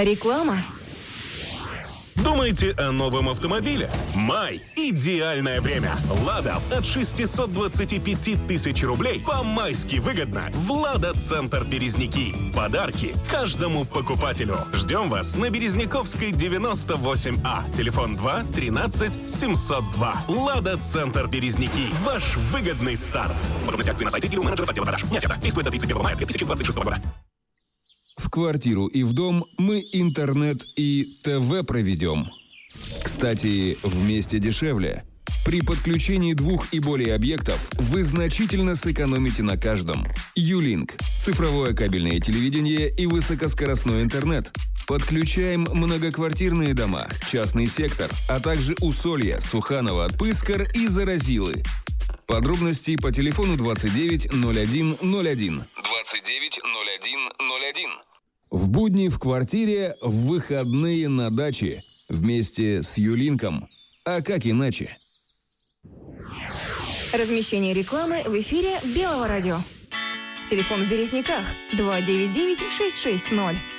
Реклама. Думаете о новом автомобиле? Май – идеальное время. «Лада» от 625 тысяч рублей по-майски выгодно в «Лада-центр Березники». Подарки каждому покупателю. Ждем вас на Березняковской 98А. Телефон 2 13 702. «Лада-центр Березники». Ваш выгодный старт. Подробности акции на сайте или у менеджеров отдела продаж. Нет, это действует до 31 мая 2026 года. В квартиру и в дом мы интернет и ТВ проведем. Кстати, вместе дешевле. При подключении 2 и более объектов вы значительно сэкономите на каждом. Юлинк – цифровое кабельное телевидение и высокоскоростной интернет. Подключаем многоквартирные дома, частный сектор, а также Усолье, Суханово, Пыскар и Заразилы. Подробности по телефону 29 01 01. 29 01 01. В будни в квартире, в выходные на даче. Вместе с Юлинком. А как иначе? Размещение рекламы в эфире Белого радио. Телефон в Березниках 299 660.